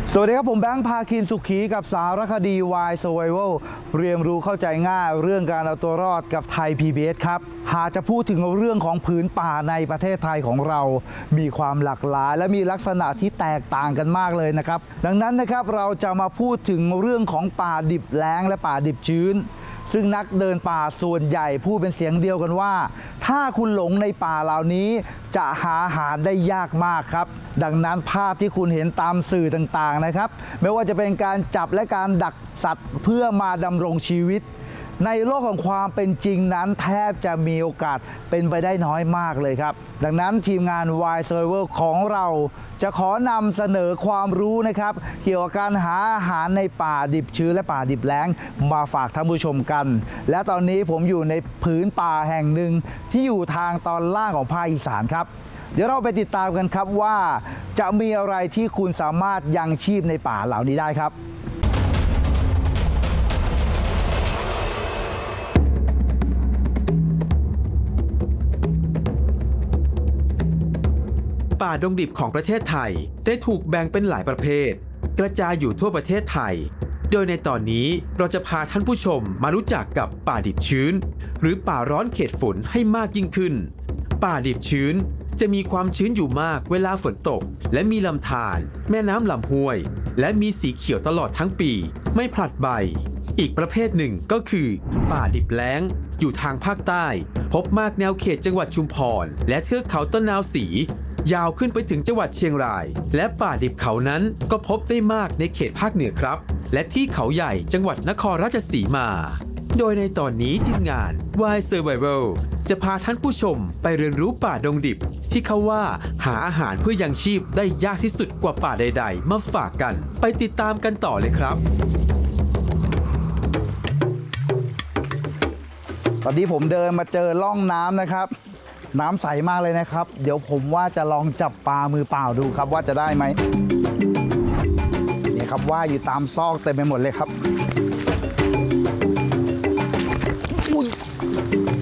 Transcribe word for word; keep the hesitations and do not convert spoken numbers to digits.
สวัสดีครับผมแบงค์พาคินสุขีกับสารคดี Wild Survival เรียนรู้เข้าใจง่ายเรื่องการเอาตัวรอดกับไทย พี บี เอส ครับหากจะพูดถึงเรื่องของผืนป่าในประเทศไทยของเรามีความหลากหลายและมีลักษณะที่แตกต่างกันมากเลยนะครับดังนั้นนะครับเราจะมาพูดถึงเรื่องของป่าดิบแล้งและป่าดิบชื้นซึ่งนักเดินป่าส่วนใหญ่พูดเป็นเสียงเดียวกันว่าถ้าคุณหลงในป่าเหล่านี้จะหาอาหารได้ยากมากครับดังนั้นภาพที่คุณเห็นตามสื่อต่างๆนะครับไม่ว่าจะเป็นการจับและการดักสัตว์เพื่อมาดำรงชีวิตในโลกของความเป็นจริงนั้นแทบจะมีโอกาสเป็นไปได้น้อยมากเลยครับดังนั้นทีมงาน Wild Survival ของเราจะขอนำเสนอความรู้นะครับเกี่ยวกับการหาอาหารในป่าดิบชื้นและป่าดิบแล้งมาฝากท่านผู้ชมกันและตอนนี้ผมอยู่ในผืนป่าแห่งหนึ่งที่อยู่ทางตอนล่างของภาคอีสานครับเดี๋ยวเราไปติดตามกันครับว่าจะมีอะไรที่คุณสามารถยังชีพในป่าเหล่านี้ได้ครับป่าดงดิบของประเทศไทยได้ถูกแบ่งเป็นหลายประเภทกระจายอยู่ทั่วประเทศไทยโดยในตอนนี้เราจะพาท่านผู้ชมมารู้จักกับป่าดิบชื้นหรือป่าร้อนเขตฝนให้มากยิ่งขึ้นป่าดิบชื้นจะมีความชื้นอยู่มากเวลาฝนตกและมีลำธารแม่น้ำลำห้วยและมีสีเขียวตลอดทั้งปีไม่ผลัดใบอีกประเภทหนึ่งก็คือป่าดิบแล้งอยู่ทางภาคใต้พบมากแนวเขตจังหวัดชุมพรและเทือกเขาต้นนาวศรียาวขึ้นไปถึงจังหวัดเชียงรายและป่าดิบเขานั้นก็พบได้มากในเขตภาคเหนือครับและที่เขาใหญ่จังหวัดนครราชสีมาโดยในตอนนี้ทีมงาน Wild Survival จะพาท่านผู้ชมไปเรียนรู้ป่าดงดิบที่เขาว่าหาอาหารเพื่อยังชีพได้ยากที่สุดกว่าป่าใดๆมาฝากกันไปติดตามกันต่อเลยครับตอนนี้ผมเดินมาเจอร่องน้ำนะครับน้ำใสมากเลยนะครับเดี๋ยวผมว่าจะลองจับปลามือเปล่าดูครับว่าจะได้ไหมนี่ครับว่าอยู่ตามซอกเต็มไปหมดเลยครับ